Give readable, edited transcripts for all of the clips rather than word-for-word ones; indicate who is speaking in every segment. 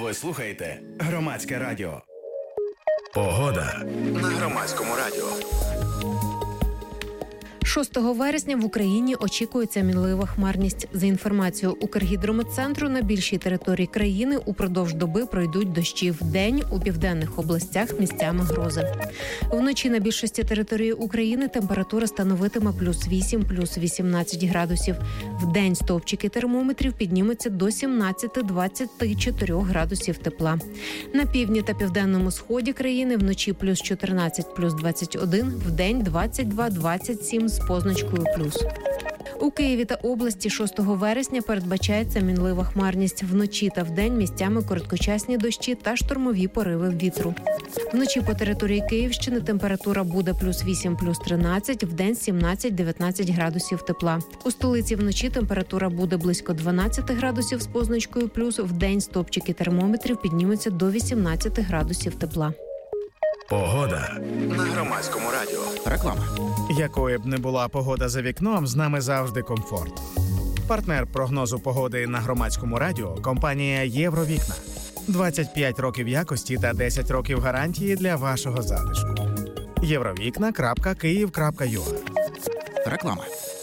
Speaker 1: Ви слухаєте Громадське радіо. Погода на Громадському радіо.
Speaker 2: 6 вересня в Україні очікується мінлива хмарність. За інформацією Укргідрометцентру, на більшій території країни упродовж доби пройдуть дощі. Вдень у південних областях місцями грози. Вночі на більшості території України температура становитиме плюс 8, плюс 18 градусів. Вдень стовпчики термометрів піднімуться до 17-24 градусів тепла. На півдні та південному сході країни вночі плюс 14, плюс 21, вдень 22-27 з позначкою плюс. У Києві та області 6 вересня передбачається мінлива хмарність. Вночі та вдень місцями короткочасні дощі та штормові пориви вітру. Вночі по території Київщини температура буде плюс 8, плюс 13, вдень 17-19 градусів тепла. У столиці вночі температура буде близько 12 градусів з позначкою плюс, вдень стовпчики термометрів піднімуться до 18 градусів тепла.
Speaker 1: Погода на Громадському радіо.
Speaker 3: Реклама.
Speaker 4: Якою б не була погода за вікном, з нами завжди комфорт. Партнер прогнозу погоди на Громадському радіо – компанія «Євровікна». 25 років якості та 10 років гарантії для вашого затишку. Євровікна.Київ.ua.
Speaker 3: Реклама.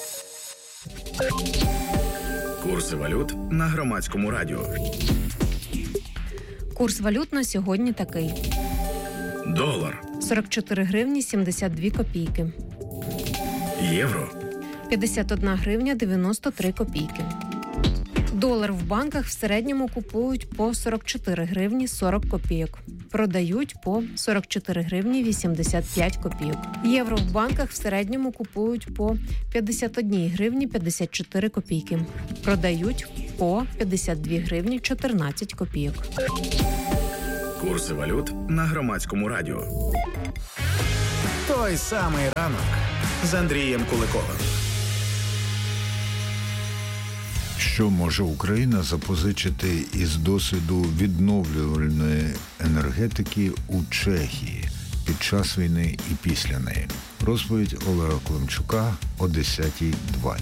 Speaker 1: Курси валют на Громадському радіо.
Speaker 2: Курс валют на сьогодні такий.
Speaker 1: Долар.
Speaker 2: 44 гривні 72 копійки.
Speaker 1: Євро.
Speaker 2: 51 гривня 93 копійки. Долар в банках в середньому купують по 44 гривні 40 копійок. Продають по 44 гривні 85 копійок. Євро в банках в середньому купують по 51 гривні 54 копійки. Продають по 52 гривні 14 копійок.
Speaker 1: Курси валют на Громадському радіо.
Speaker 4: Той самий ранок з Андрієм Куликовим.
Speaker 5: Що може Україна запозичити із досвіду відновлювальної енергетики у Чехії під час війни і після неї? Розповідь Олега Климчука о 10:20.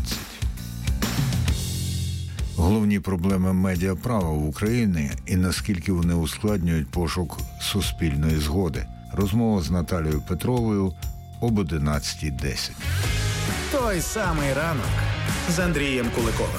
Speaker 5: Головні проблеми медіаправа в Україні і наскільки вони ускладнюють пошук суспільної згоди. Розмова з Наталією Петровою об 11:10.
Speaker 4: Той самий ранок з Андрієм Куликовим.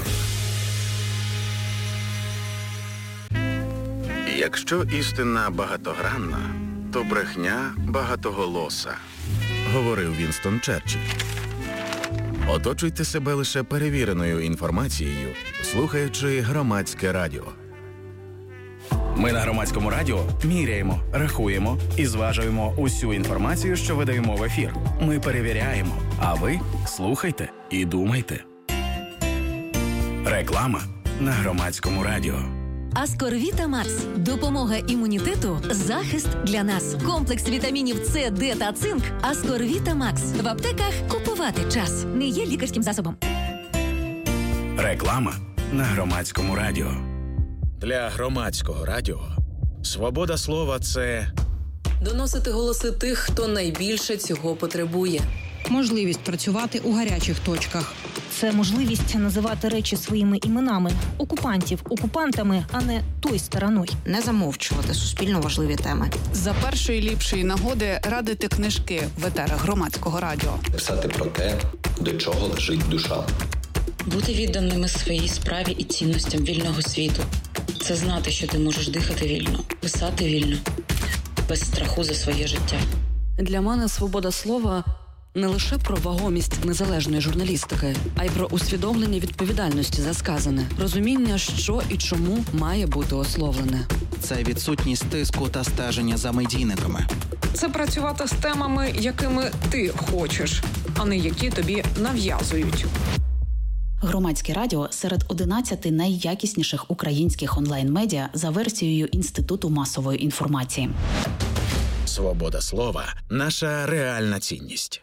Speaker 1: Якщо істина багатогранна, то брехня багатоголоса, говорив Вінстон Черчилль. Оточуйте себе лише перевіреною інформацією, слухаючи Громадське радіо. Ми на Громадському радіо міряємо, рахуємо і зважуємо усю інформацію, що видаємо в ефір. Ми перевіряємо, а ви слухайте і думайте. Реклама на Громадському радіо.
Speaker 6: Аскорвіта Макс. Допомога імунітету, захист для нас. Комплекс вітамінів С, Д та цинк. Аскорвіта Макс. В аптеках купувати час. Не є лікарським засобом.
Speaker 1: Реклама на Громадському радіо. Для Громадського радіо свобода слова – це
Speaker 7: доносити голоси тих, хто найбільше цього потребує.
Speaker 8: Можливість працювати у гарячих точках.
Speaker 9: Це можливість називати речі своїми іменами. Окупантів окупантами, а не той стороною.
Speaker 10: Не замовчувати суспільно важливі теми.
Speaker 11: За першої ліпшої нагоди радити книжки в етерах Громадського радіо.
Speaker 12: Писати про те, до чого лежить душа.
Speaker 13: Бути відданими своїй справі і цінностям вільного світу. Це знати, що ти можеш дихати вільно, писати вільно, без страху за своє життя.
Speaker 7: Для мене свобода слова – не лише про вагомість незалежної журналістики, а й про усвідомлення відповідальності за сказане, розуміння, що і чому має бути ословлене.
Speaker 3: Це відсутність тиску та стеження за медійниками.
Speaker 11: Це працювати з темами, якими ти хочеш, а не які тобі нав'язують.
Speaker 14: Громадське радіо серед 11 найякісніших українських онлайн-медіа за версією Інституту масової інформації.
Speaker 1: свобода слова – наша реальна цінність.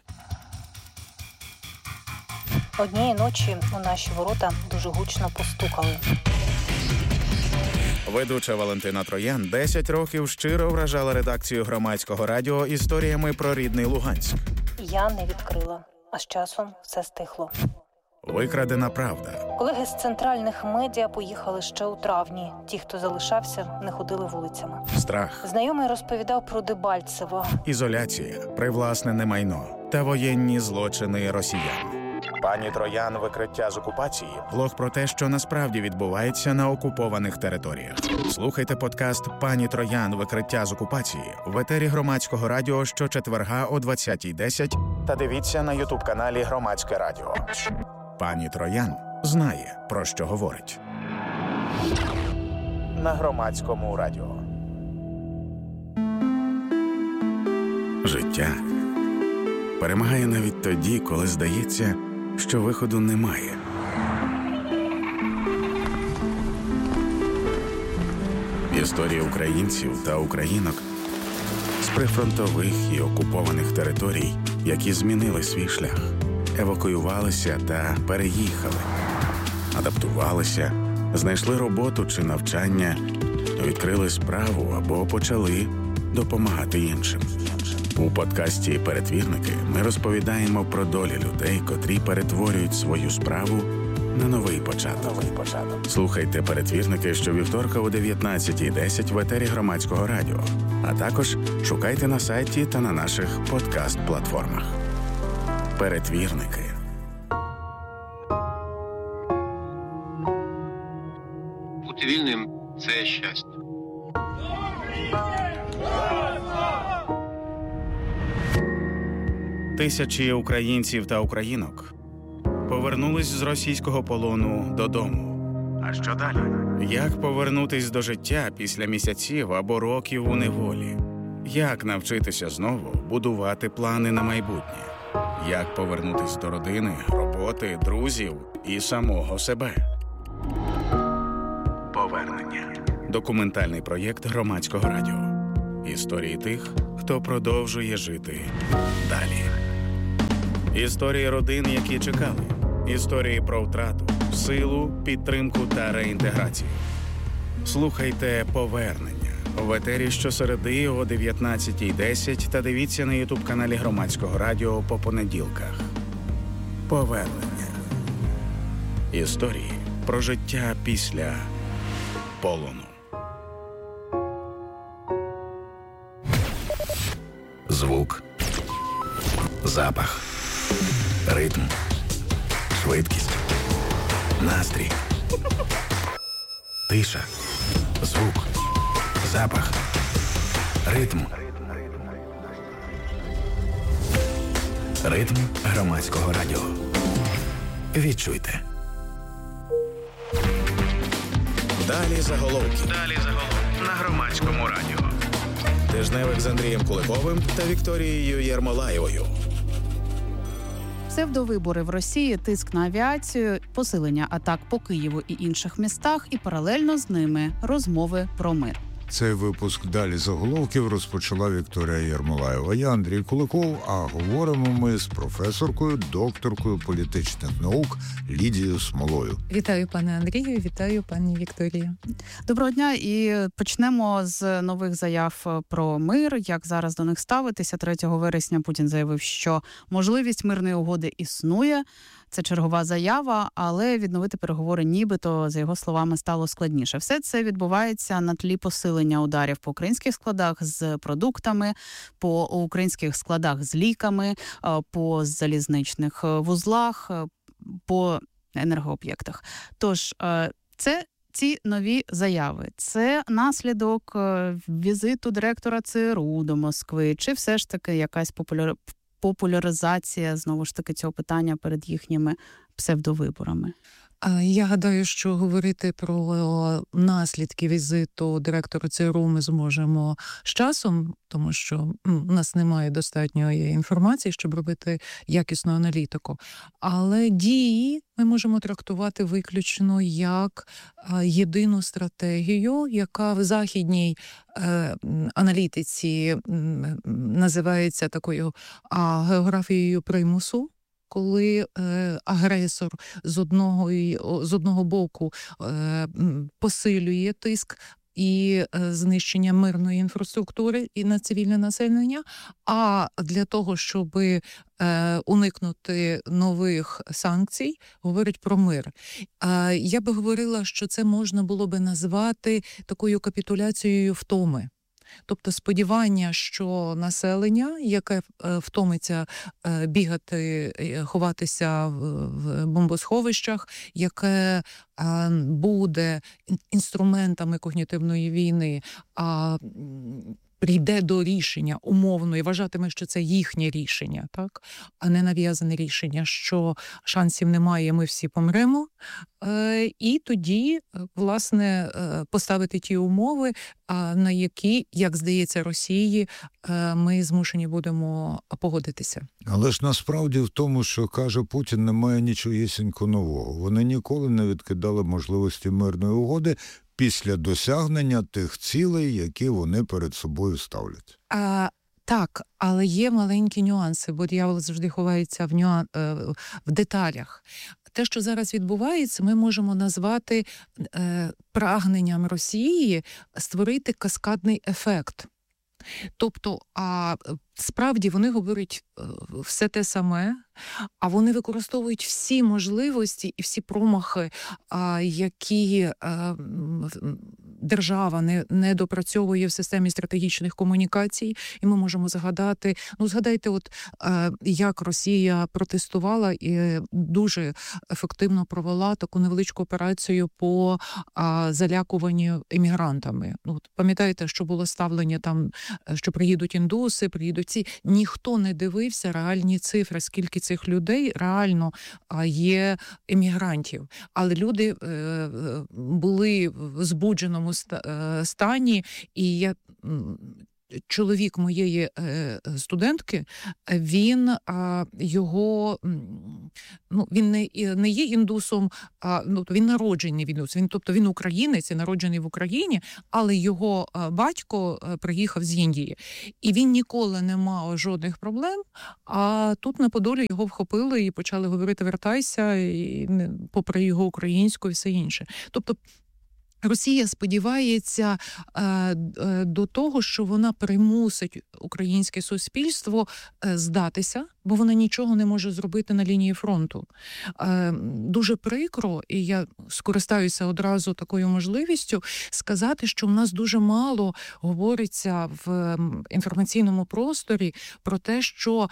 Speaker 9: Однієї ночі у наші ворота дуже гучно постукали.
Speaker 4: Ведуча Валентина Троян 10 років щиро вражала редакцію Громадського радіо історіями про рідний Луганськ.
Speaker 9: Я не відкрила, а з часом все стихло.
Speaker 4: Викрадена правда.
Speaker 9: Колеги з центральних медіа поїхали ще у травні. Ті, хто залишався, не ходили вулицями.
Speaker 4: Страх.
Speaker 9: Знайомий розповідав про Дебальцево.
Speaker 4: Ізоляція, привласнене майно та воєнні злочини росіян. Пані Троян. Викриття з окупації. Блог про те, що насправді відбувається на окупованих територіях. Слухайте подкаст «Пані Троян. Викриття з окупації» в етері Громадського радіо щочетверга о 20:10 та дивіться на ютуб-каналі Громадське радіо. Пані Троян знає, про що говорить. На Громадському радіо. Життя перемагає навіть тоді, коли здається, що виходу немає. Історії українців та українок з прифронтових і окупованих територій, які змінили свій шлях, евакуювалися та переїхали, адаптувалися, знайшли роботу чи навчання, відкрили справу або почали допомагати іншим. У подкасті «Перетвірники» ми розповідаємо про долі людей, котрі перетворюють свою справу на новий початок. Слухайте «Перетвірники» щовівторка о 19:10 в етері Громадського радіо, а також шукайте на сайті та на наших подкаст-платформах. «Перетвірники».
Speaker 15: Бути вільним – це щастя.
Speaker 4: Тисячі українців та українок повернулись з російського полону додому. А що далі? Як повернутись до життя після місяців або років у неволі? Як навчитися знову будувати плани на майбутнє? Як повернутись до родини, роботи, друзів і самого себе? Повернення. Документальний проєкт Громадського радіо. Історії тих, хто продовжує жити далі. Історії родин, які чекали. Історії про втрату, силу, підтримку та реінтеграцію. Слухайте «Повернення» в етері щосереди о 19:10 та дивіться на ютуб-каналі Громадського радіо по понеділках. Повернення. Історії про життя після полону. Звук, запах, ритм, швидкість, настрій, тиша, звук, запах, ритм. Ритм Громадського радіо. Відчуйте. Далі заголовки. На Громадському радіо. Тижневик з Андрієм Куликовим та Вікторією Єрмолаєвою.
Speaker 16: Псевдовибори в Росії, тиск на авіацію, посилення атак по Києву і інших містах і паралельно з ними розмови про мир.
Speaker 5: Цей випуск «Далі заголовків» розпочала Вікторія Єрмолаєва. Я Андрій Куликов, а говоримо ми з професоркою, докторкою політичних наук Лідією Смолою.
Speaker 17: Вітаю, пане Андрію, вітаю, пані Вікторія.
Speaker 16: Доброго дня, і почнемо з нових заяв про мир. Як зараз до них ставитися? 3 вересня Путін заявив, що можливість мирної угоди існує. Це чергова заява, але відновити переговори нібито, за його словами, стало складніше. Все це відбувається на тлі посилення ударів по українських складах з продуктами, по українських складах з ліками, по залізничних вузлах, по енергооб'єктах. Тож, ці нові заяви – це наслідок візиту директора ЦРУ до Москви, чи все ж таки якась популяризація, знову ж таки, цього питання перед їхніми псевдовиборами?
Speaker 17: Я гадаю, що говорити про наслідки візиту директора ЦРУ ми зможемо з часом, тому що у нас немає достатньої інформації, щоб робити якісну аналітику. Але дії ми можемо трактувати виключно як єдину стратегію, яка в західній аналітиці називається такою географією примусу. Коли агресор з одного боку посилює тиск і знищення мирної інфраструктури і на цивільне населення, а для того, щоб уникнути нових санкцій, говорить про мир. Я би говорила, що це можна було би назвати такою капітуляцією втоми. Тобто сподівання, що населення, яке втомиться бігати, ховатися в бомбосховищах, яке буде інструментами когнітивної війни, прийде до рішення умовно і вважатиме, що це їхнє рішення, так? А не нав'язане рішення, що шансів немає, ми всі помремо. І тоді, власне, поставити ті умови, на які, як здається, Росії, ми змушені будемо погодитися.
Speaker 5: Але ж насправді в тому, що каже Путін, немає нічогісінько нового. Вони ніколи не відкидали можливості мирної угоди після досягнення тих цілей, які вони перед собою ставлять.
Speaker 17: Так, але є маленькі нюанси, бо диявол завжди ховається в деталях. Те, що зараз відбувається, ми можемо назвати прагненням Росії створити каскадний ефект. Тобто, справді вони говорять все те саме, а вони використовують всі можливості і всі промахи, які держава не допрацьовує в системі стратегічних комунікацій. І ми можемо згадати, згадайте, як Росія протестувала і дуже ефективно провела таку невеличку операцію по залякуванню іммігрантами. Пам'ятаєте, що було ставлення там, що приїдуть індуси, приїдуть ці. Ніхто не дивився реальні цифри, скільки цих людей реально є іммігрантів. Але люди були в збудженому стані, і чоловік моєї студентки, він не є індусом, він народжений індус, він українець, народжений в Україні, але його батько приїхав з Індії. І він ніколи не мав жодних проблем, а тут на Подолі його вхопили і почали говорити «вертайся», і, попри його українську і все інше. Тобто Росія сподівається до того, що вона примусить українське суспільство здатися, бо вона нічого не може зробити на лінії фронту. Дуже прикро, і я скористаюся одразу такою можливістю, сказати, що в нас дуже мало говориться в інформаційному просторі про те, що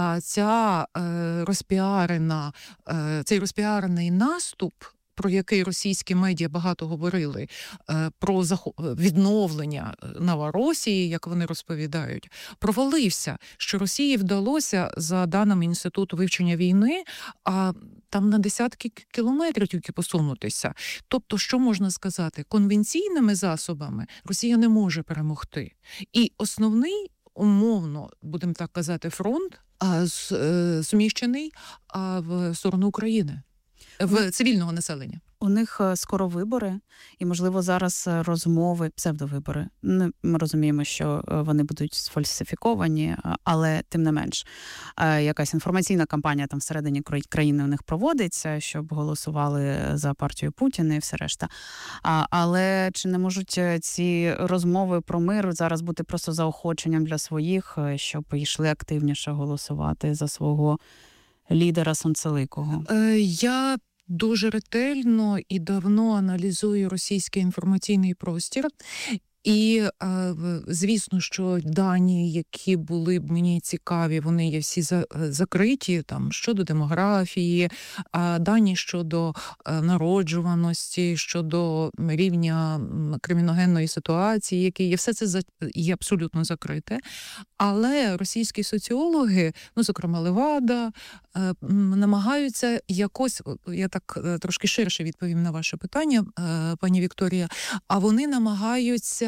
Speaker 17: цей розпіарений наступ, про який російські медіа багато говорили, про відновлення Новоросії, як вони розповідають, провалився, що Росії вдалося, за даними Інституту вивчення війни, там на десятки кілометрів тільки посунутися. Тобто, що можна сказати? Конвенційними засобами Росія не може перемогти. І основний, умовно, будемо так казати, фронт суміщений в сторону України. В цивільного населення.
Speaker 16: У них скоро вибори, і, можливо, зараз розмови, псевдовибори. Ми розуміємо, що вони будуть сфальсифіковані, але, тим не менш, якась інформаційна кампанія там всередині країни у них проводиться, щоб голосували за партію Путіна і все решта. Але чи не можуть ці розмови про мир зараз бути просто заохоченням для своїх, щоб йшли активніше голосувати за свого лідера Сонцеликого?
Speaker 17: Я дуже ретельно і давно аналізую російський інформаційний простір. І, звісно, що дані, які були б мені цікаві, вони є всі закриті, там, щодо демографії, дані щодо народжуваності, щодо рівня криміногенної ситуації, які є, все це є абсолютно закрите. Але російські соціологи, зокрема Левада, намагаються якось, я так трошки ширше відповім на ваше питання, пані Вікторія, а вони намагаються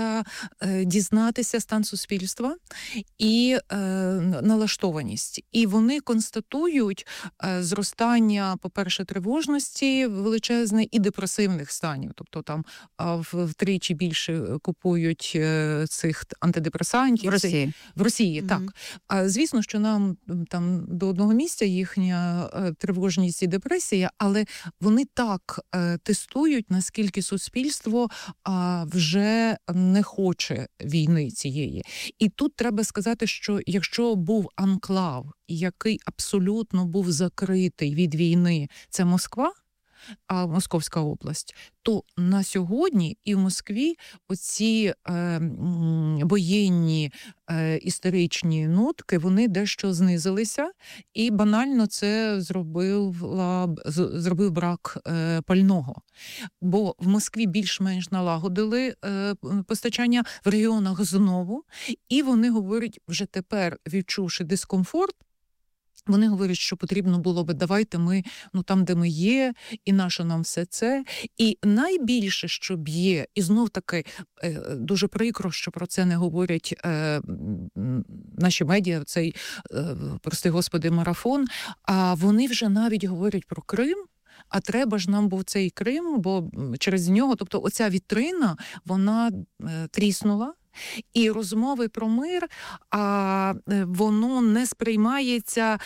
Speaker 17: намагаються дізнатися стан суспільства і налаштованість. І вони констатують зростання, по-перше, тривожності величезне і депресивних станів. Тобто там втричі більше купують цих антидепресантів. В Росії, так. Звісно, що нам там до одного місця їхня тривожність і депресія, але вони так тестують, наскільки суспільство вже не хоче війни цієї. І тут треба сказати, що якщо був анклав, який абсолютно був закритий від війни, це Москва, Московська область, то на сьогодні і в Москві оці воєнні історичні нотки, вони дещо знизилися, і банально це зробив брак пального. Бо в Москві більш-менш налагодили постачання, в регіонах знову, і вони говорять, вже тепер, відчувши дискомфорт, вони говорять, що потрібно було би, давайте ми, там, де ми є, і наше нам все це. І найбільше, що б'є, і знов-таки дуже прикро, що про це не говорять наші медіа, цей, прости господи, марафон, а вони вже навіть говорять про Крим, а треба ж нам був цей Крим, бо через нього, тобто оця вітрина, вона тріснула. І розмови про мир, воно не сприймається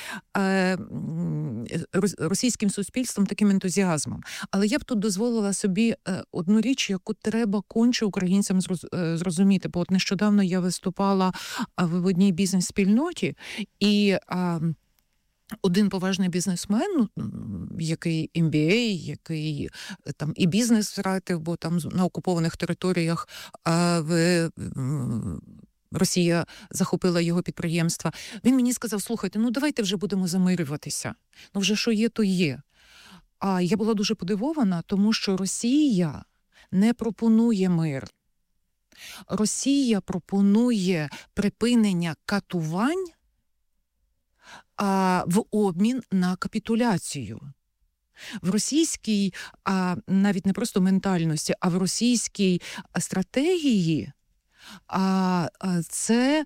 Speaker 17: російським суспільством таким ентузіазмом. Але я б тут дозволила собі одну річ, яку треба конче українцям зрозуміти. Бо от нещодавно я виступала в одній бізнес-спільноті, і один поважний бізнесмен, який MBA, який там і бізнес втратив, бо там на окупованих територіях Росія захопила його підприємства. Він мені сказав, слухайте, давайте вже будемо замирюватися. Вже що є, то є. А я була дуже подивована, тому що Росія не пропонує мир. Росія пропонує припинення катувань в обмін на капітуляцію. В російській, навіть не просто ментальності, а в російській стратегії це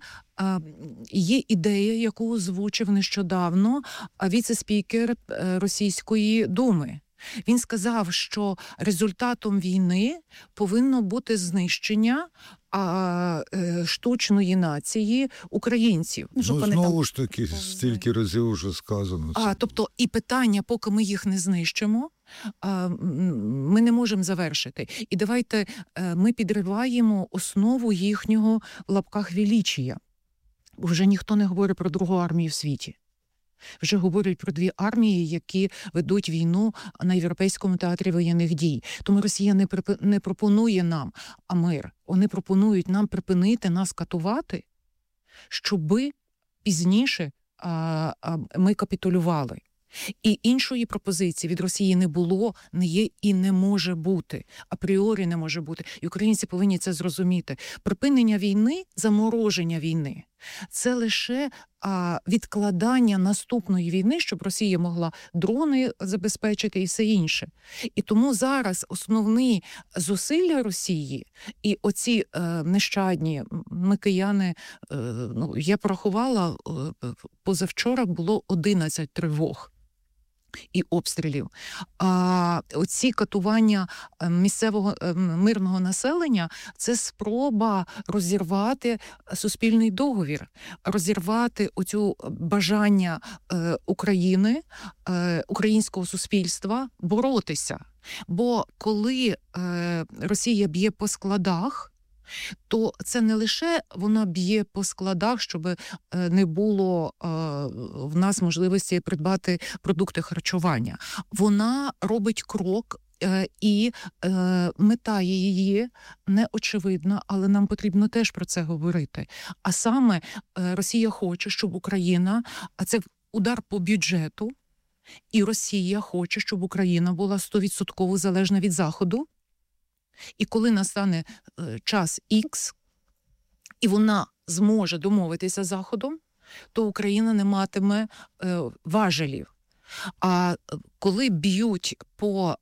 Speaker 17: є ідея, яку озвучив нещодавно віце-спікер Російської Думи. Він сказав, що результатом війни повинно бути знищення штучної нації українців.
Speaker 5: Знову ж таки, стільки разів вже сказано це.
Speaker 17: Тобто і питання, поки ми їх не знищимо, ми не можемо завершити. І давайте ми підриваємо основу їхнього, в лапках, величія. Бо вже ніхто не говорить про другу армію в світі. Вже говорять про дві армії, які ведуть війну на Європейському театрі воєнних дій. Тому Росія не пропонує нам мир. Вони пропонують нам припинити нас катувати, щоби пізніше ми капітулювали. І іншої пропозиції від Росії не було, не є і не може бути. Апріорі не може бути. І українці повинні це зрозуміти. Припинення війни, замороження війни – це лише відкладання наступної війни, щоб Росія могла дрони забезпечити і все інше. І тому зараз основні зусилля Росії і оці нещадні, ми кияни, я порахувала, позавчора було 11 тривог і обстрілів. Оці катування місцевого мирного населення – це спроба розірвати суспільний договір, розірвати оцю бажання України, українського суспільства боротися. Бо коли Росія б'є по складах, то це не лише вона б'є по складах, щоб не було в нас можливості придбати продукти харчування. Вона робить крок, і мета її не очевидна, але нам потрібно теж про це говорити. А саме Росія хоче, щоб Україна, а це удар по бюджету, і Росія хоче, щоб Україна була 100% залежна від Заходу. І коли настане час Х, і вона зможе домовитися з Заходом, то Україна не матиме важелів. А коли б'ють по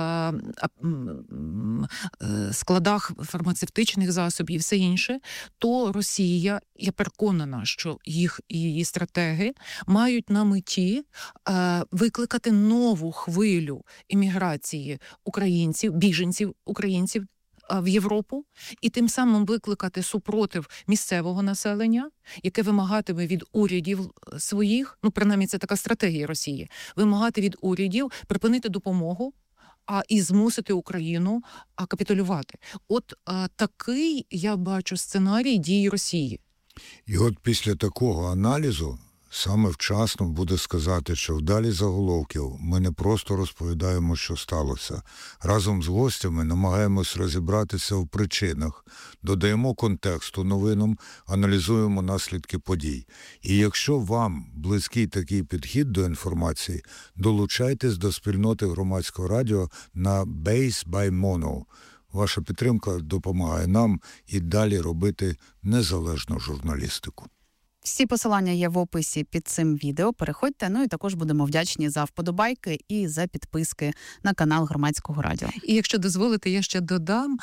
Speaker 17: складах фармацевтичних засобів і все інше, то Росія, я переконана, що її стратеги мають на меті викликати нову хвилю імміграції українців, біженців українців в Європу, і тим самим викликати супротив місцевого населення, яке вимагатиме від урядів своїх, принаймні це така стратегія Росії, вимагати від урядів припинити допомогу, і змусити Україну капітулювати. От такий, я бачу, сценарій дій Росії.
Speaker 5: І от після такого аналізу саме вчасно буде сказати, що вдалі заголовків ми не просто розповідаємо, що сталося. Разом з гостями намагаємось розібратися в причинах, додаємо контексту новинам, аналізуємо наслідки подій. І якщо вам близький такий підхід до інформації, долучайтесь до спільноти Громадського радіо на Base by Mono. Ваша підтримка допомагає нам і далі робити незалежну журналістику.
Speaker 16: Всі посилання є в описі під цим відео. Переходьте, і також будемо вдячні за вподобайки і за підписки на канал Громадського радіо.
Speaker 17: І якщо дозволите, я ще додам,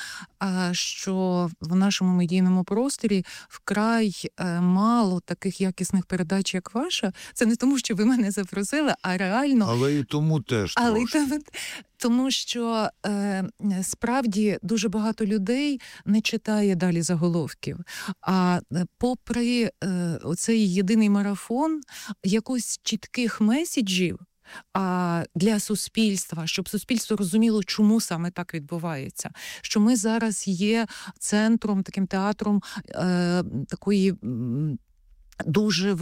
Speaker 17: що в нашому медійному просторі вкрай мало таких якісних передач, як ваша. Це не тому, що ви мене запросили, а реально...
Speaker 5: Але і тому теж
Speaker 17: Тому що справді дуже багато людей не читає далі заголовків. А попри оцей єдиний марафон, якось чітких меседжів для суспільства, щоб суспільство розуміло, чому саме так відбувається. Що ми зараз є центром, таким театром такої дуже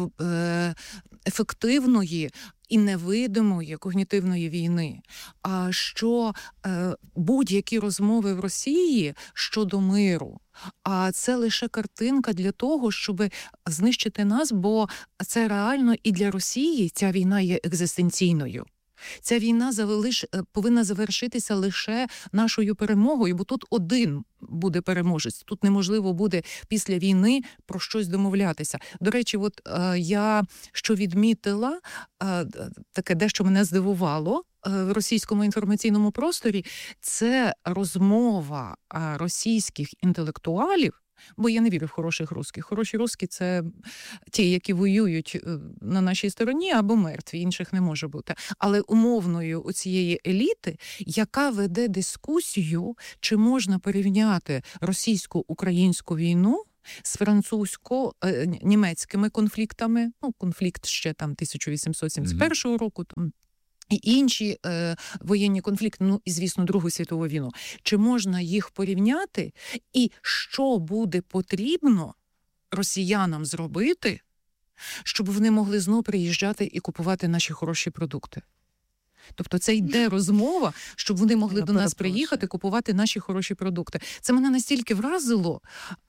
Speaker 17: ефективної і невидимої когнітивної війни, а що будь-які розмови в Росії щодо миру, а це лише картинка для того, щоб знищити нас, бо це реально і для Росії ця війна є екзистенційною. Ця війна повинна завершитися лише нашою перемогою, бо тут один буде переможець. Тут неможливо буде після війни про щось домовлятися. До речі, я що відмітила, таке дещо мене здивувало в російському інформаційному просторі, це розмова російських інтелектуалів, бо я не вірю в хороших русських. Хороші русські – це ті, які воюють на нашій стороні, або мертві, інших не може бути. Але умовною у цієї еліти, яка веде дискусію, чи можна порівняти російсько-українську війну з французько-німецькими конфліктами, конфлікт ще 1871 року, і інші воєнні конфлікти, і, звісно, Другу світову війну. Чи можна їх порівняти? І що буде потрібно росіянам зробити, щоб вони могли знову приїжджати і купувати наші хороші продукти? Тобто це йде розмова, щоб вони могли до нас приїхати, купувати наші хороші продукти. Це мене настільки вразило,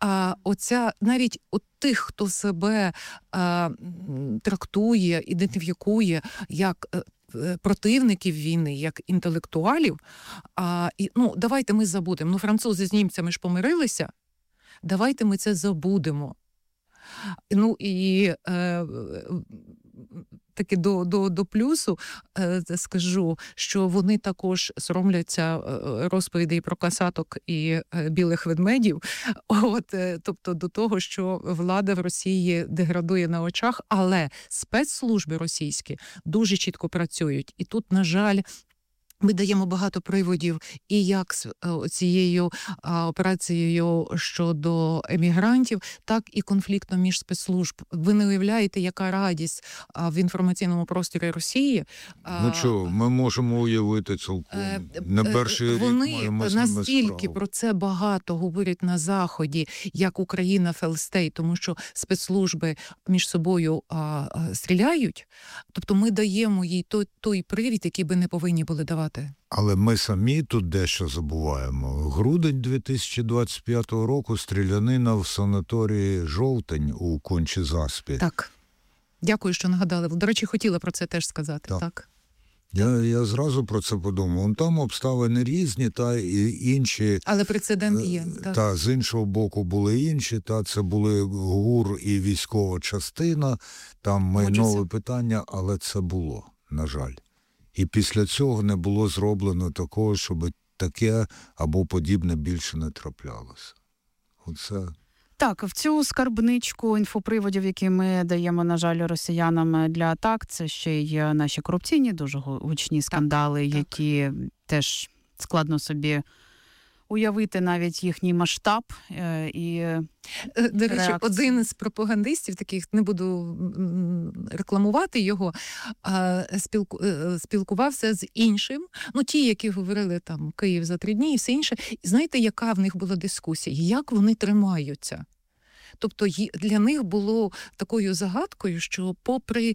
Speaker 17: навіть от тих, хто себе трактує, ідентифікує як противників війни, як інтелектуалів. Давайте ми забудемо. Французи з німцями ж помирилися, давайте ми це забудемо. Таки до плюсу скажу, що вони також соромляться розповідей про касаток і білих ведмедів. Тобто до того, що влада в Росії деградує на очах, але спецслужби російські дуже чітко працюють. І тут, на жаль, ми даємо багато приводів і як з цією операцією щодо емігрантів, так і конфліктом між спецслужб. Ви не уявляєте, яка радість в інформаційному просторі Росії.
Speaker 5: Ми можемо уявити цілком. Не перший рік маємо з ними справу.
Speaker 17: Настільки про це багато говорять на Заході, як Україна фейлстей, тому що спецслужби між собою стріляють. Тобто ми даємо їй той привід, який би не повинні були давати.
Speaker 5: Але ми самі тут дещо забуваємо. Грудень 2025 року стрілянина в санаторії «Жовтень» у Кончі-Заспі.
Speaker 17: Так. Дякую, що нагадали. До речі, хотіла про це теж сказати. Так.
Speaker 5: Я зразу про це подумав. Там обставини різні, і інші...
Speaker 17: Але прецедент є.
Speaker 5: Так, з іншого боку були інші. Це були ГУР і військова частина. Там майнове питання, але це було, на жаль. І після цього не було зроблено такого, щоб таке або подібне більше не траплялося. Оце...
Speaker 16: Так, в цю скарбничку інфоприводів, які ми даємо, на жаль, росіянам для атак, це ще й наші корупційні дуже гучні скандали, які теж складно собі уявити навіть їхній масштаб і
Speaker 17: до речі,
Speaker 16: реакцію.
Speaker 17: один з пропагандистів, таких, не буду рекламувати його, спілкувався з іншим, ті, які говорили там Київ за 3 дні і все інше. І знаєте, яка в них була дискусія? Як вони тримаються? Тобто для них було такою загадкою, що попри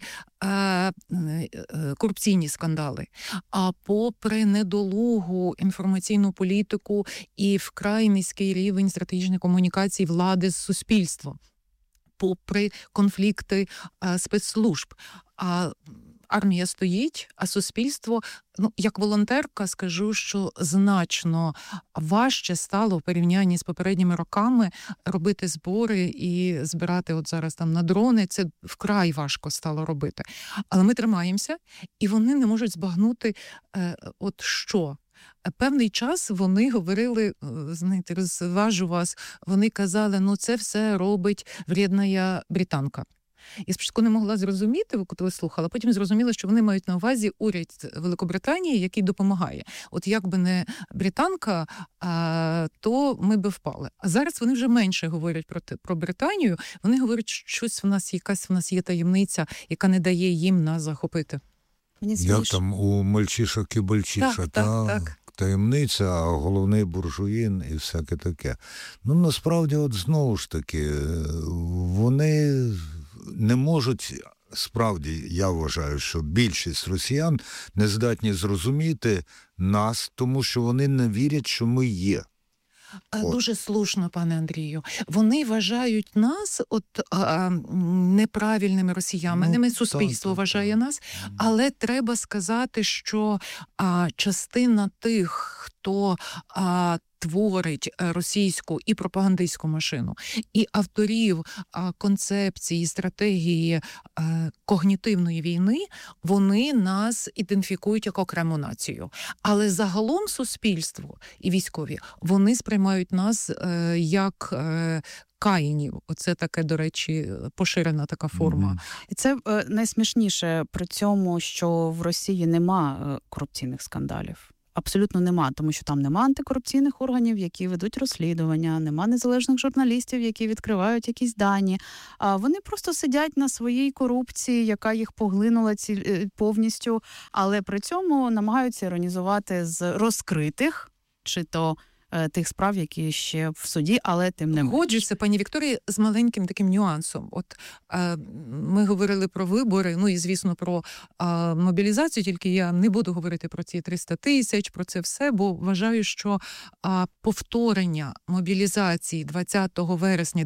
Speaker 17: корупційні скандали, а попри недолугу інформаційну політику і вкрай низький рівень стратегічної комунікації влади з суспільством, попри конфлікти спецслужб, армія стоїть, а суспільство, як волонтерка скажу, що значно важче стало в порівнянні з попередніми роками робити збори і збирати от зараз там на дрони. Це вкрай важко стало робити. Але ми тримаємося, і вони не можуть збагнути, от що. Певний час вони говорили, знаєте, розважу вас, вони казали, це все робить вредна британка. Я спочатку не могла зрозуміти, коли слухала, потім зрозуміла, що вони мають на увазі уряд Великобританії, який допомагає. От якби не британка, то ми би впали. А зараз вони вже менше говорять про Британію, вони говорять, що якась в нас є таємниця, яка не дає їм нас захопити.
Speaker 5: Як там у мальчишок і бальчиша, так. Таємниця, а головний буржуїн і всяке таке. Насправді, от знову ж таки, вони не можуть, справді, я вважаю, що більшість росіян не здатні зрозуміти нас, тому що вони не вірять, що ми є.
Speaker 17: Дуже слушно, пане Андрію. Вони вважають нас неправильними росіянами, суспільство вважає нас, але треба сказати, що частина тих, хто творить російську і пропагандистську машину, і авторів концепції, стратегії когнітивної війни, вони нас ідентифікують як окрему націю. Але загалом суспільство і військові, вони сприймають нас як каїнів. Оце таке, до речі, поширена така форма.
Speaker 16: І це найсмішніше при цьому, що в Росії нема корупційних скандалів. Абсолютно нема, тому що там нема антикорупційних органів, які ведуть розслідування, нема незалежних журналістів, які відкривають якісь дані. А вони просто сидять на своїй корупції, яка їх поглинула повністю, але при цьому намагаються іронізувати з розкритих, чи то тих справ, які ще в суді, але тим не менше.
Speaker 17: Годжуся, пані Вікторія, з маленьким таким нюансом. От ми говорили про вибори, і, звісно, про мобілізацію, тільки я не буду говорити про ці 300 тисяч, про це все, бо вважаю, що повторення мобілізації 20 вересня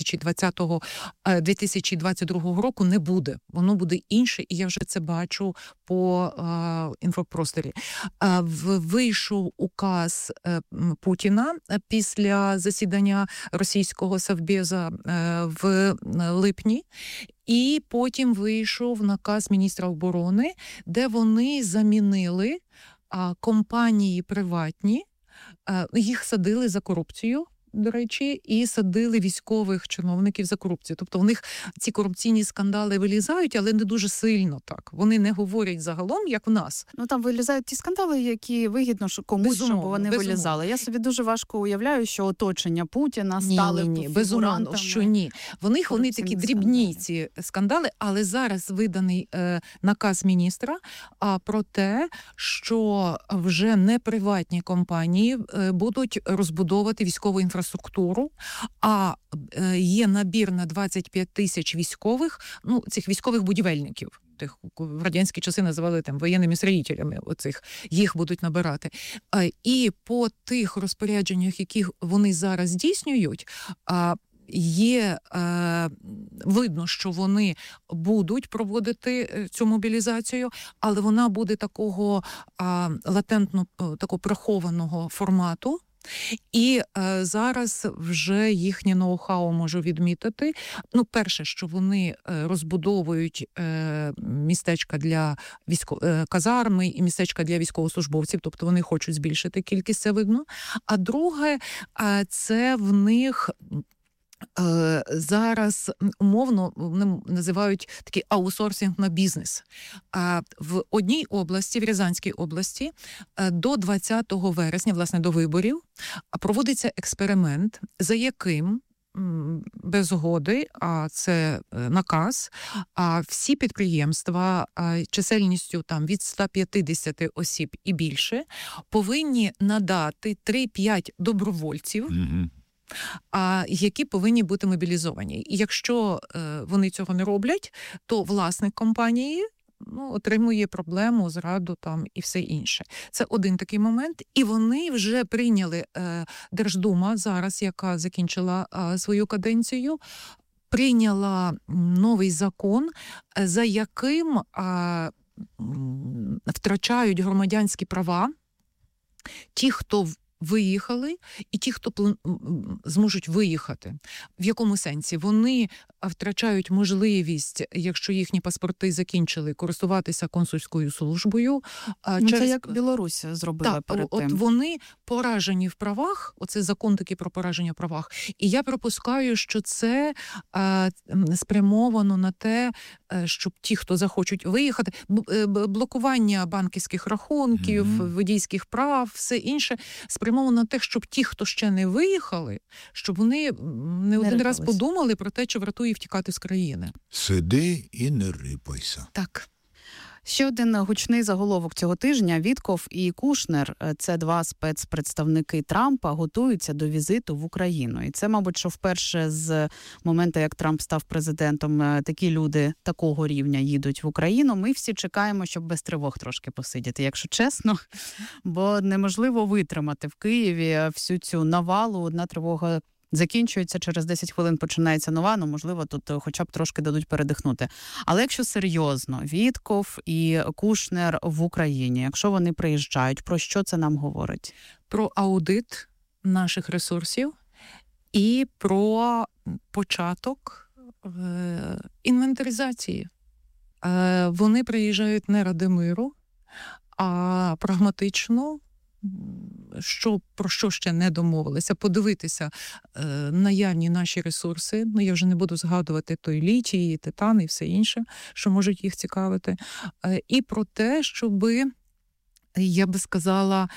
Speaker 17: 2022 року не буде. Воно буде інше, і я вже це бачу по інфопросторі. Вийшов указ Путіна після засідання російського Совбеза в липні, і потім вийшов наказ міністра оборони, де вони замінили компанії приватні, їх садили за корупцію, до речі, і садили військових чиновників за корупцію. Тобто в них ці корупційні скандали вилізають, але не дуже сильно так. Вони не говорять загалом, як в нас.
Speaker 16: Там вилізають ті скандали, які вигідно комусь, щоб вони вилізали. Я собі дуже важко уявляю, що оточення Путіна стали фігурантами.
Speaker 17: Безумовно, що ні. Вони такі дрібні ці скандали, але зараз виданий наказ міністра про те, що вже не приватні компанії будуть розбудовувати військову інфраструктуру, а є набір на 25 тисяч військових, цих військових будівельників. Тих в радянські часи називали воєнними строїтелями, їх будуть набирати. І по тих розпорядженнях, які вони зараз здійснюють, є видно, що вони будуть проводити цю мобілізацію, але вона буде такого латентно, такого прихованого формату. І зараз вже їхнє ноу-хау можу відмітити. Перше, що вони розбудовують містечка для казарми і містечка для військовослужбовців, тобто вони хочуть збільшити кількість, це видно. А друге, це в них зараз умовно вони називають такий аутсорсинг на бізнес. В одній області, в Рязанській області, до 20 вересня, власне, до виборів, проводиться експеримент, за яким без згоди, а це наказ, а всі підприємства чисельністю там від 150 осіб і більше повинні надати 3-5 добровольців, які повинні бути мобілізовані. І якщо вони цього не роблять, то власник компанії отримує проблему, зраду там і все інше. Це один такий момент. І вони вже прийняли, Держдума зараз, яка закінчила свою каденцію, прийняла новий закон, за яким втрачають громадянські права ті, хто виїхали, і ті, хто зможуть виїхати. В якому сенсі? Вони втрачають можливість, якщо їхні паспорти закінчили, користуватися консульською службою.
Speaker 16: Це як Білорусь зробила перед тим.
Speaker 17: От вони поражені в правах, оце закон такий про пораження в правах, і я припускаю, що це спрямовано на те, щоб ті, хто захочуть виїхати, блокування банківських рахунків, водійських прав, все інше, спрямовано на те, щоб ті, хто ще не виїхали, щоб вони не один раз подумали про те, чи вартує втікати з країни.
Speaker 5: Сиди і не рипайся.
Speaker 16: Так. Ще один гучний заголовок цього тижня. Вітков і Кушнер, це два спецпредставники Трампа, готуються до візиту в Україну. І це, мабуть, що вперше з моменту, як Трамп став президентом, такі люди такого рівня їдуть в Україну. Ми всі чекаємо, щоб без тривог трошки посидіти, якщо чесно. Бо неможливо витримати в Києві всю цю навалу. Одна тривога закінчується, через 10 хвилин починається нова, можливо, тут хоча б трошки дадуть передихнути. Але якщо серйозно, Вітков і Кушнер в Україні, якщо вони приїжджають, про що це нам говорить?
Speaker 17: Про аудит наших ресурсів і про початок інвентаризації. Вони приїжджають не ради миру, а прагматично, про що ще не домовилися, подивитися наявні наші ресурси. Я вже не буду згадувати той літій, титан і все інше, що можуть їх цікавити. І про те, щоби, я би сказала,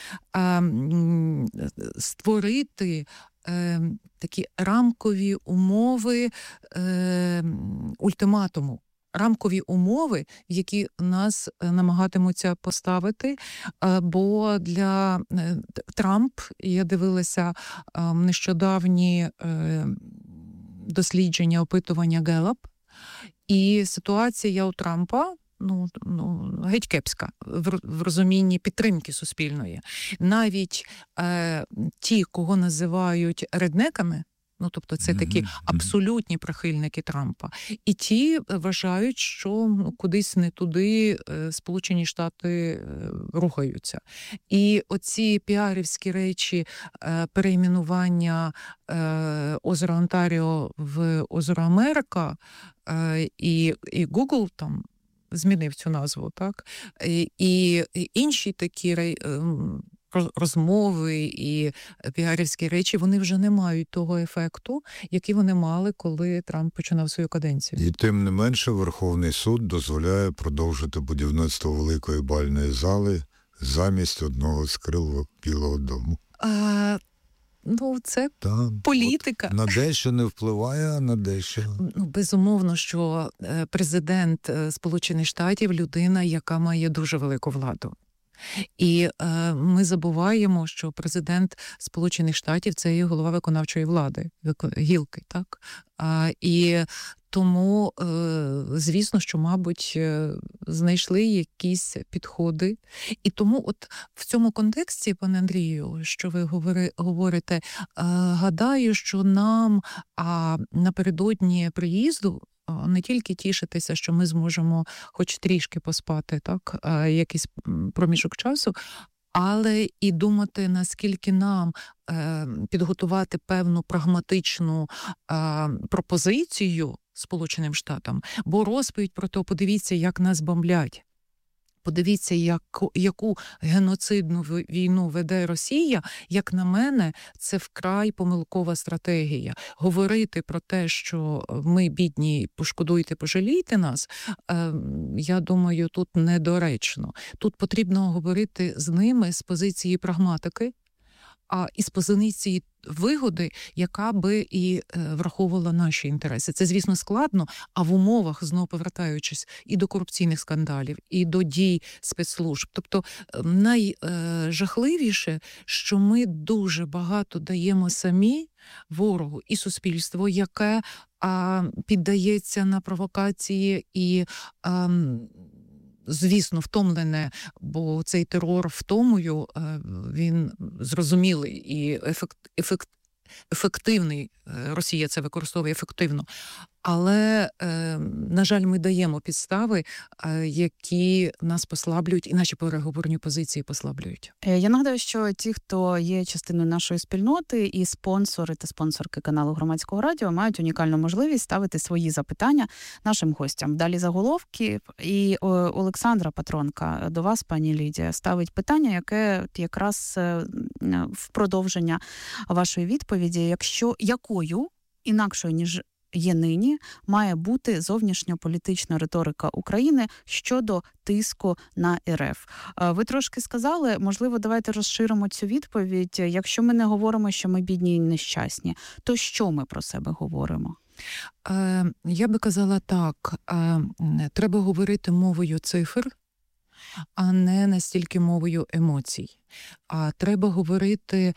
Speaker 17: створити такі рамкові умови ультиматуму. Рамкові умови, які нас намагатимуться поставити, бо для Трамп, я дивилася нещодавні дослідження, опитування Галлап, і ситуація у Трампа геть кепська в розумінні підтримки суспільної. Навіть ті, кого називають реднеками, тобто це такі абсолютні прихильники Трампа. І ті вважають, що кудись не туди Сполучені Штати рухаються. І оці піарівські речі, перейменування озера Онтаріо в озеро Америка, і Google там змінив цю назву, так? І інші такі розмови і піарівські речі, вони вже не мають того ефекту, який вони мали, коли Трамп починав свою каденцію.
Speaker 5: І тим не менше Верховний суд дозволяє продовжити будівництво великої бальної зали замість одного з крил Білого дому.
Speaker 17: Це політика.
Speaker 5: На дещо не впливає, а на дещо.
Speaker 17: Безумовно, що президент Сполучених Штатів – людина, яка має дуже велику владу. І ми забуваємо, що президент Сполучених Штатів – це і голова виконавчої влади, гілки, так? І тому, звісно, що, мабуть, знайшли якісь підходи. І тому от в цьому контексті, пане Андрію, що ви говорите, гадаю, що нам напередодні приїзду не тільки тішитися, що ми зможемо хоч трішки поспати, так, якийсь проміжок часу, але і думати, наскільки нам підготувати певну прагматичну пропозицію Сполученим Штатам, бо розповідь про те, подивіться, як нас бомблять. Подивіться, яку геноцидну війну веде Росія, як на мене, це вкрай помилкова стратегія. Говорити про те, що ми бідні, пошкодуйте, пожалійте нас, я думаю, тут недоречно. Тут потрібно говорити з ними з позиції прагматики, а із позиції вигоди, яка би і враховувала наші інтереси. Це, звісно, складно, а в умовах, знову повертаючись, і до корупційних скандалів, і до дій спецслужб. Тобто найжахливіше, що ми дуже багато даємо самі ворогу і суспільству, яке піддається на провокації і звісно, втомлене, бо цей терор втомою, він зрозумілий і ефективний. Росія це використовує ефективно. Але, на жаль, ми даємо підстави, які нас послаблюють, і наші переговорні позиції послаблюють.
Speaker 16: Я нагадаю, що ті, хто є частиною нашої спільноти, і спонсори та спонсорки каналу Громадського радіо, мають унікальну можливість ставити свої запитання нашим гостям. Далі заголовки. І Олександра Патронка до вас, пані Лідія, ставить питання, яке якраз в продовження вашої відповіді. Якою інакшою, ніж є нині, має бути зовнішньополітична риторика України щодо тиску на РФ. Ви трошки сказали, можливо, давайте розширимо цю відповідь. Якщо ми не говоримо, що ми бідні і нещасні, то що ми про себе говоримо?
Speaker 17: Я би казала так, треба говорити мовою цифр, а не настільки мовою емоцій. Треба говорити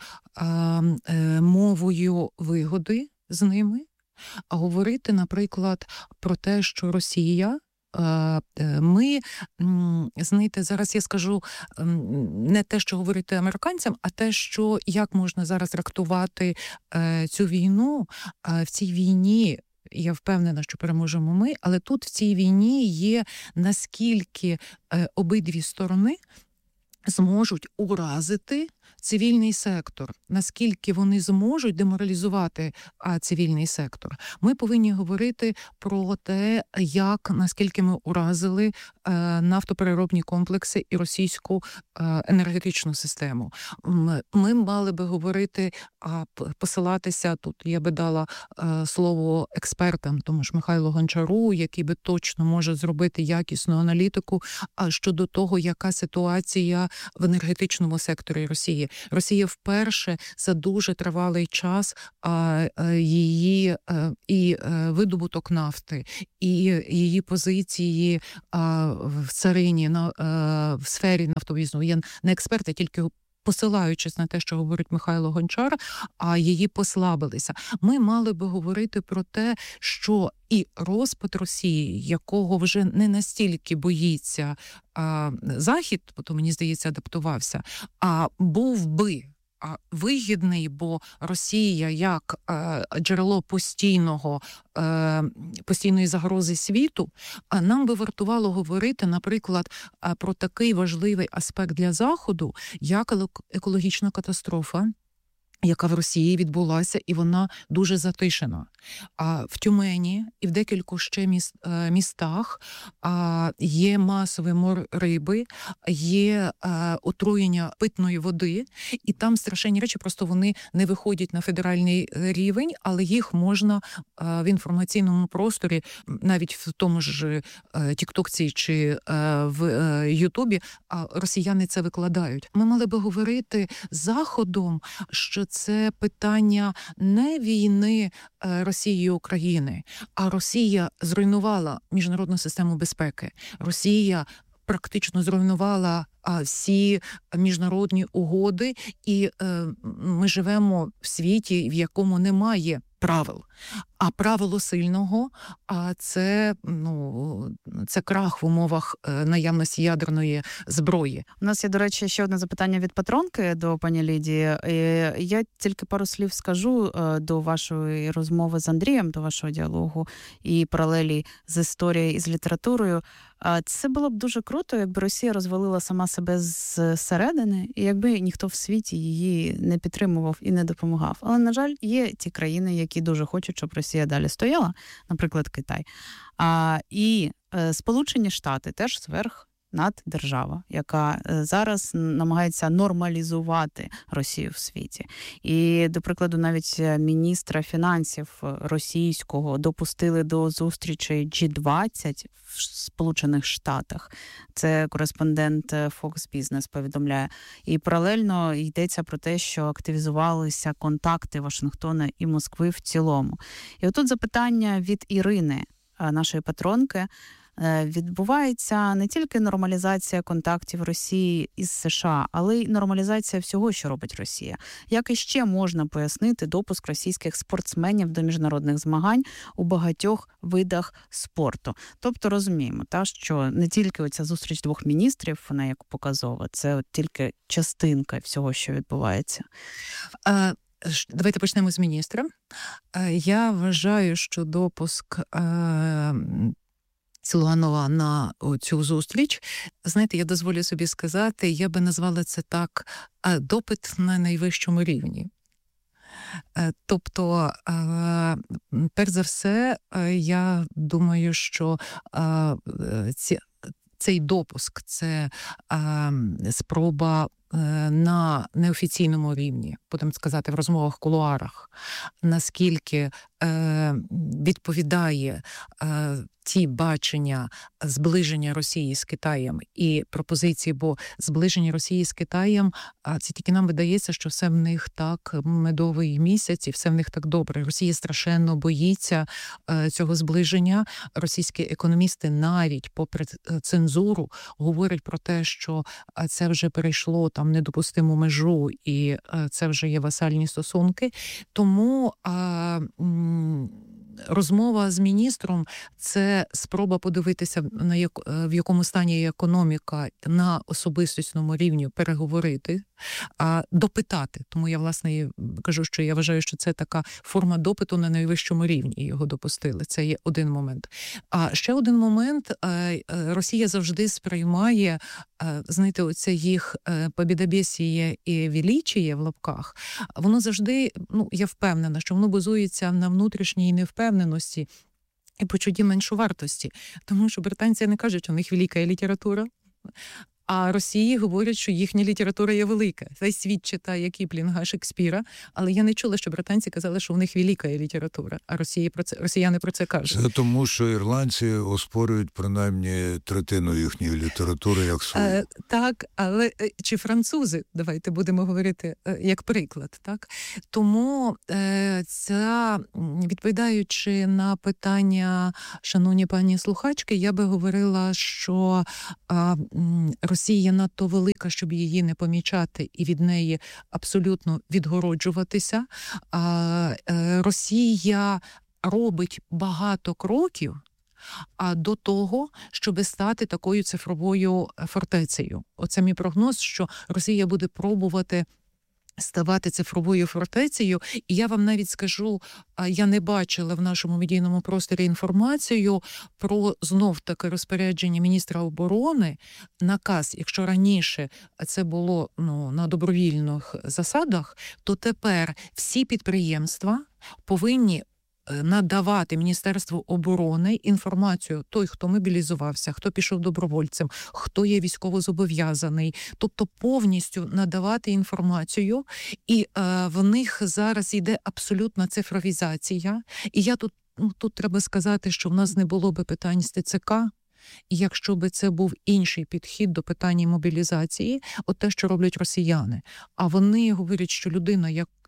Speaker 17: мовою вигоди з ними, а говорити, наприклад, про те, що Росія, ми, знаєте, зараз я скажу не те, що говорити американцям, а те, що як можна зараз трактувати цю війну. В цій війні, я впевнена, що переможемо ми, але тут в цій війні є наскільки обидві сторони зможуть уразити цивільний сектор, наскільки вони зможуть деморалізувати цивільний сектор. Ми повинні говорити про те, наскільки ми уразили нафтопереробні комплекси і російську енергетичну систему. Ми мали би говорити, посилатися, тут я би дала слово експертам, тому ж Михайлу Гончару, який би точно може зробити якісну аналітику щодо того, яка ситуація в енергетичному секторі Росії. Росія вперше за дуже тривалий час її і видобуток нафти, і її позиції в царині, в сфері нафтовізну. Я не експерт, я тільки посилаючись на те, що говорить Михайло Гончар, а її послабилися. Ми мали би говорити про те, що і розпад Росії, якого вже не настільки боїться Захід, то, мені здається, адаптувався, а був би вигідний, бо Росія як джерело постійної загрози світу, нам би вартувало говорити, наприклад, про такий важливий аспект для Заходу, як екологічна катастрофа, яка в Росії відбулася, і вона дуже затишена. В Тюмені і в декількох ще містах є масовий мор риби, є отруєння питної води, і там страшенні речі, просто вони не виходять на федеральний рівень, але їх можна в інформаційному просторі, навіть в тому ж Тіктокці чи в Ютубі, росіяни це викладають. Ми мали би говорити з Заходом, що це питання не війни Росії і України, а Росія зруйнувала міжнародну систему безпеки. Росія практично зруйнувала всі міжнародні угоди, і ми живемо в світі, в якому немає правил. А правило сильного, це крах в умовах наявності ядерної зброї.
Speaker 16: У нас є, до речі, ще одне запитання від патронки до пані Лідії. Я тільки пару слів скажу до вашої розмови з Андрієм, до вашого діалогу і паралелі з історією і з літературою. Це було б дуже круто, якби Росія розвалила сама себе зсередини, і якби ніхто в світі її не підтримував і не допомагав. Але, на жаль, є ті країни, які дуже хочуть, щоб Росія далі стояла, наприклад, Китай. І Сполучені Штати теж наддержава, яка зараз намагається нормалізувати Росію в світі. І, до прикладу, навіть міністра фінансів російського допустили до зустрічей G20 в Сполучених Штатах. Це кореспондент Fox Business повідомляє. І паралельно йдеться про те, що активізувалися контакти Вашингтона і Москви в цілому. І отут запитання від Ірини, нашої патронки. Відбувається не тільки нормалізація контактів Росії із США, але й нормалізація всього, що робить Росія. Як іще можна пояснити допуск російських спортсменів до міжнародних змагань у багатьох видах спорту? Тобто розуміємо, що не тільки оця зустріч двох міністрів, вона як показова, це тільки частинка всього, що відбувається.
Speaker 17: Давайте почнемо з міністра. Я вважаю, що допуск Силуанова на цю зустріч, знаєте, я дозволю собі сказати, я би назвала це так, допит на найвищому рівні. Тобто, перш за все, я думаю, що цей допуск – це спроба на неофіційному рівні, будемо сказати, в розмовах, кулуарах, наскільки відповідає ті бачення зближення Росії з Китаєм і пропозиції, бо зближення Росії з Китаєм, це тільки нам видається, що все в них так медовий місяць і все в них так добре. Росія страшенно боїться цього зближення. Російські економісти навіть попри цензуру говорять про те, що це вже перейшло там недопустиму межу і це вже є васальні стосунки. Тому розмова з міністром – це спроба подивитися, в якому стані є економіка, на особистісному рівні переговорити, допитати. Тому я, власне, кажу, що я вважаю, що це така форма допиту на найвищому рівні, і його допустили. Це є один момент. А ще один момент. Росія завжди сприймає, знаєте, оце їх побєдобєсіє і величіє в лапках. Воно завжди, я впевнена, що воно базується на внутрішній невпевненості і почутті меншовартості. Тому що британці не кажуть, що у них велика література, а Росії говорять, що їхня література є велика. Весь світ читає Кіплінга, Шекспіра, але я не чула, що британці казали, що у них велика література, а росіяни про це кажуть.
Speaker 5: Це тому, що ірландці оспорюють принаймні третину їхньої літератури як свою.
Speaker 17: Так, але чи французи, давайте будемо говорити як приклад, так? Тому відповідаючи на питання шановні пані слухачки, я би говорила, що Росія надто велика, щоб її не помічати і від неї абсолютно відгороджуватися. Росія робить багато кроків до того, щоб стати такою цифровою фортецею. Оце мій прогноз, що Росія буде пробувати ставати цифровою фортецею. І я вам навіть скажу, я не бачила в нашому медійному просторі інформацію про знов-таки розпорядження міністра оборони, наказ, якщо раніше це було на добровільних засадах, то тепер всі підприємства повинні надавати Міністерству оборони інформацію, той, хто мобілізувався, хто пішов добровольцем, хто є військовозобов'язаний, тобто повністю надавати інформацію, і в них зараз йде абсолютна цифровізація. І я тут треба сказати, що в нас не було би питань з ТЦК, і якщо би це був інший підхід до питання мобілізації, от те, що роблять росіяни. А вони говорять, що людина,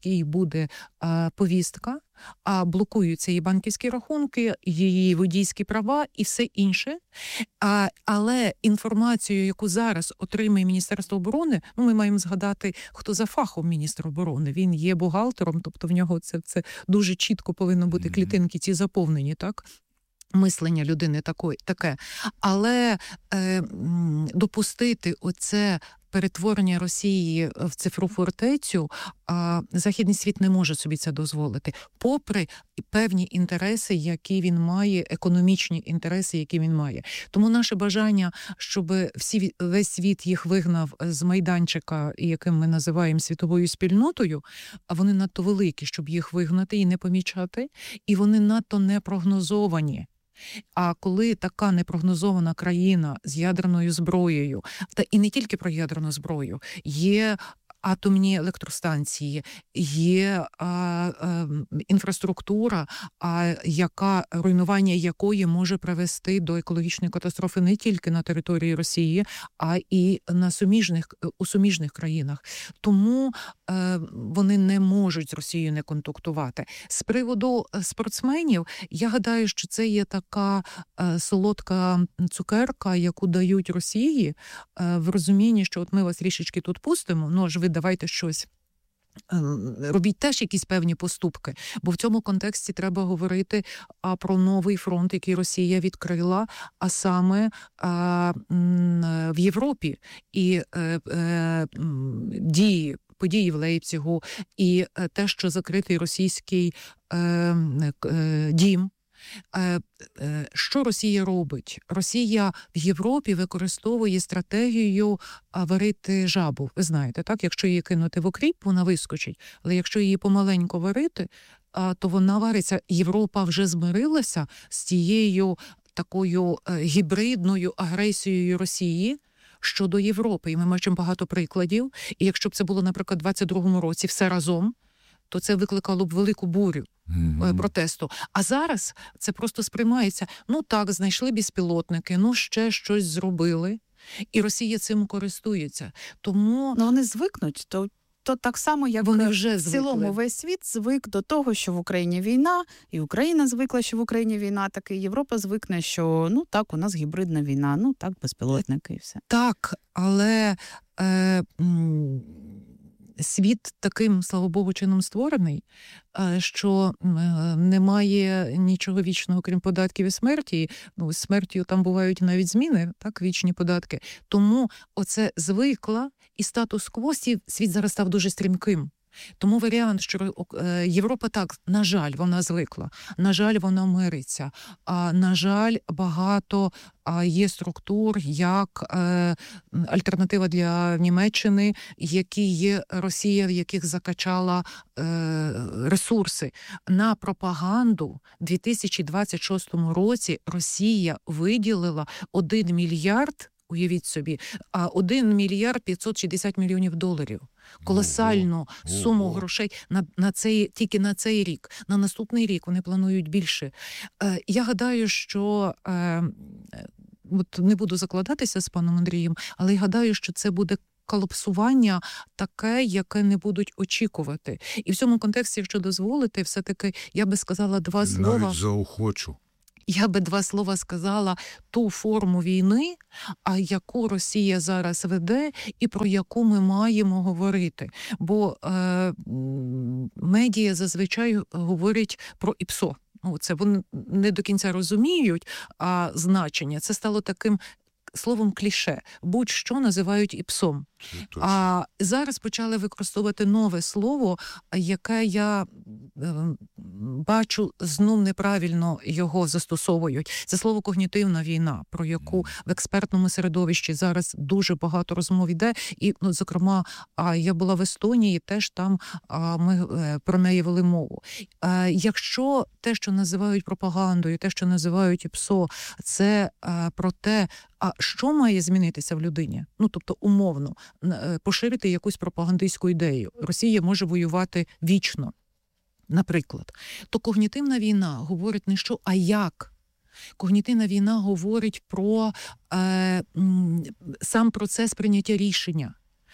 Speaker 17: якій буде повістка, а блокуються її банківські рахунки, її водійські права і все інше. Але інформацію, яку зараз отримує Міністерство оборони, ми маємо згадати, хто за фахом міністр оборони. Він є бухгалтером, тобто в нього це дуже чітко повинно бути клітинки ці заповнені, так? Мислення людини таке. Але допустити оце перетворення Росії в цифрову фортецю, Західний світ не може собі це дозволити, попри певні інтереси, які він має, економічні інтереси, які він має. Тому наше бажання, щоб весь світ їх вигнав з майданчика, яким ми називаємо світовою спільнотою, а вони надто великі, щоб їх вигнати і не помічати, і вони надто непрогнозовані. А коли така непрогнозована країна з ядерною зброєю, та і не тільки про ядерну зброю, є атомні електростанції, є інфраструктура, руйнування якої може привести до екологічної катастрофи не тільки на території Росії, а і у суміжних країнах. Тому вони не можуть з Росією не контактувати. З приводу спортсменів, я гадаю, що це є така солодка цукерка, яку дають Росії, в розумінні, що от ми вас трішечки тут пустимо, аж ви давайте щось. Робіть теж якісь певні поступки, бо в цьому контексті треба говорити про новий фронт, який Росія відкрила, а саме в Європі. І події в Лейпцигу, і те, що закритий російський дім. Що Росія робить? Росія в Європі використовує стратегію варити жабу. Ви знаєте, так? Якщо її кинути в окріп, вона вискочить. Але якщо її помаленько варити, то вона вариться. Європа вже змирилася з тією такою гібридною агресією Росії щодо Європи. І ми бачимо багато прикладів. І якщо б це було, наприклад, у 22-му році все разом, то це викликало б велику бурю протесту. А зараз це просто сприймається, так, знайшли безпілотники, ще щось зробили, і Росія цим користується. Тому...
Speaker 16: вони звикнуть, то так само, як
Speaker 17: вони вже
Speaker 16: в цілому весь світ звик до того, що в Україні війна, і Україна звикла, що в Україні війна, так і Європа звикне, що так, у нас гібридна війна, так, безпілотники і все.
Speaker 17: Так, але... Світ таким, слава Богу, чином створений, що немає нічого вічного, крім податків і смерті. З смертю там бувають навіть зміни, так, вічні податки. Тому оце звикла, і статус-кво світ зараз став дуже стрімким. Тому варіант, що Європа так, на жаль, вона звикла, на жаль, вона мириться, на жаль, багато є структур, як альтернатива для Німеччини, які є Росія, в яких закачала ресурси. На пропаганду в 2026 році Росія виділила 1 мільярд, уявіть собі, 1 мільярд 560 мільйонів доларів. Колосальну суму грошей тільки на цей рік. На наступний рік вони планують більше. Я гадаю, що не буду закладатися з паном Андрієм, але я гадаю, що це буде колапсування таке, яке не будуть очікувати. І в цьому контексті, якщо дозволите, все-таки я би сказала 2 слова.
Speaker 5: Навіть заохочу.
Speaker 17: Я би 2 слова сказала ту форму війни, яку Росія зараз веде і про яку ми маємо говорити. Бо медіа зазвичай говорять про ІПСО. Це вони не до кінця розуміють значення. Це стало таким словом кліше. Будь-що називають ІПСом. А зараз почали використовувати нове слово, яке я бачу, знов неправильно його застосовують. Це слово «когнітивна війна», про яку в експертному середовищі зараз дуже багато розмов йде. І, зокрема, я була в Естонії, теж там ми про неї вели мову. Якщо те, що називають пропагандою, те, що називають ІПСО, це про те, що має змінитися в людині? Тобто, умовно, поширити якусь пропагандистську ідею. Росія може воювати вічно, наприклад. То когнітивна війна говорить не що, а як. Когнітивна війна говорить про сам процес прийняття рішення.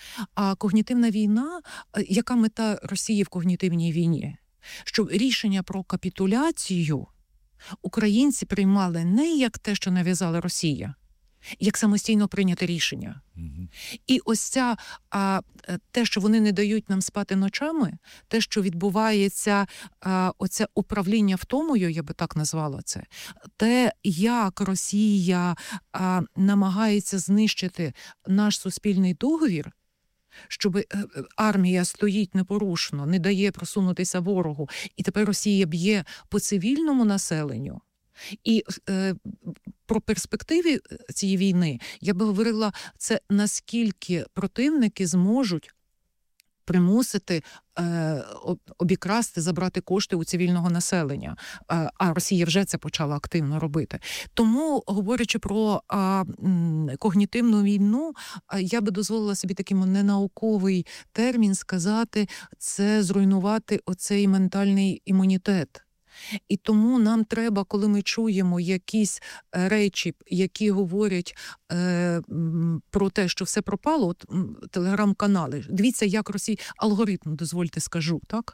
Speaker 17: А когнітивна війна, яка мета Росії в когнітивній війні? Щоб рішення про капітуляцію українці приймали не як те, що нав'язала Росія, як самостійно прийняте рішення. І ось ця, те, що вони не дають нам спати ночами, те, що відбувається, оце управління втомою, я би так назвала це, те, як Росія намагається знищити наш суспільний договір, щоб армія стоїть непорушно, не дає просунутися ворогу, і тепер Росія б'є по цивільному населенню. І про перспективи цієї війни я би говорила, це наскільки противники зможуть примусити обікрасти, забрати кошти у цивільного населення. А Росія вже це почала активно робити. Тому, говорячи про когнітивну війну, я би дозволила собі такий ненауковий термін сказати, це зруйнувати оцей ментальний імунітет. І тому нам треба, коли ми чуємо якісь речі, які говорять про те, що все пропало, от телеграм-канали, дивіться, як Росія, алгоритм, дозвольте скажу, так?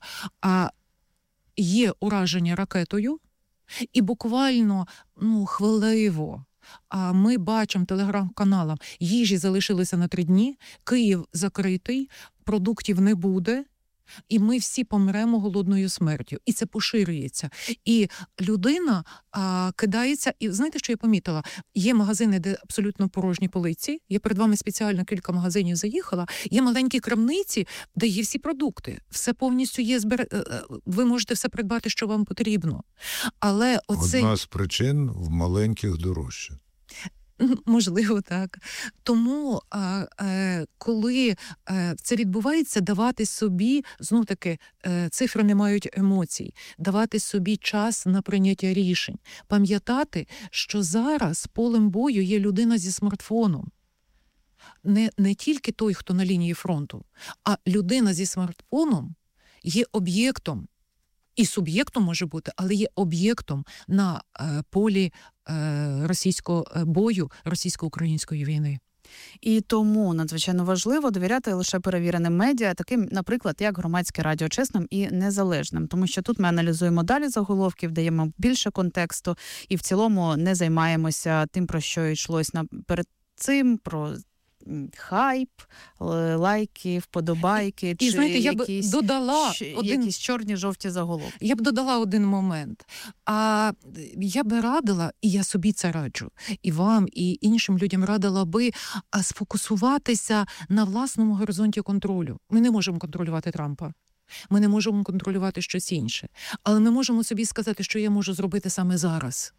Speaker 17: Є ураження ракетою, і буквально, хвилево, ми бачимо телеграм-каналам, їжі залишилося на 3 дні, Київ закритий, продуктів не буде, і ми всі помремо голодною смертю. І це поширюється. І людина кидається, і знаєте, що я помітила? Є магазини, де абсолютно порожні полиці, я перед вами спеціально кілька магазинів заїхала, є маленькі крамниці, де є всі продукти, все повністю є, ви можете все придбати, що вам потрібно. Але
Speaker 5: одна з причин в маленьких дорожче.
Speaker 17: Можливо, так. Тому, коли це відбувається, давати собі, знов-таки, цифри не мають емоцій, давати собі час на прийняття рішень. Пам'ятати, що зараз полем бою є людина зі смартфоном. Не тільки той, хто на лінії фронту, а людина зі смартфоном є об'єктом. І суб'єктом може бути, але є об'єктом на полі російського бою, російсько-української війни.
Speaker 16: І тому надзвичайно важливо довіряти лише перевіреним медіа, таким, наприклад, як Громадське радіо, чесним і незалежним. Тому що тут ми аналізуємо далі заголовків, даємо більше контексту і в цілому не займаємося тим, про що йшлось перед цим, про хайп, лайки, вподобайки,
Speaker 17: і, знаєте, я б додала
Speaker 16: якісь чорні-жовті заголовки.
Speaker 17: Я б додала один момент. Я би радила, і я собі це раджу, і вам, і іншим людям радила би сфокусуватися на власному горизонті контролю. Ми не можемо контролювати Трампа. Ми не можемо контролювати щось інше. Але ми можемо собі сказати, що я можу зробити саме зараз.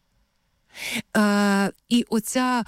Speaker 17: І оця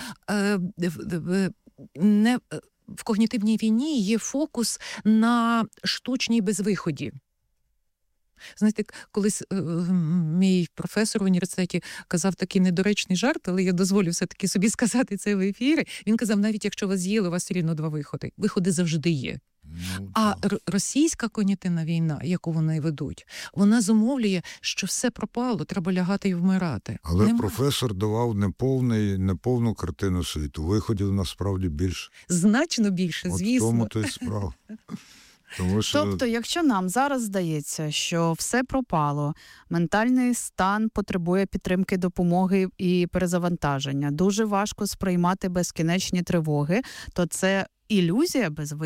Speaker 17: в когнітивній війні є фокус на штучній безвиході. Знаєте, колись мій професор в університеті казав такий недоречний жарт, але я дозволю все-таки собі сказати це в ефірі. Він казав, навіть якщо вас з'їли, у вас все рівно 2 виходи. Виходи завжди є. А російська когнітивна війна, яку вони ведуть, вона зумовлює, що все пропало, треба лягати і вмирати.
Speaker 5: Але професор давав неповну картину світу. Виходів насправді більше.
Speaker 17: Значно більше, звісно.
Speaker 5: От тому то й справа.
Speaker 16: Тобто, якщо нам зараз здається, що все пропало, ментальний стан потребує підтримки, допомоги і перезавантаження, дуже важко сприймати безкінечні тривоги, то це ілюзія без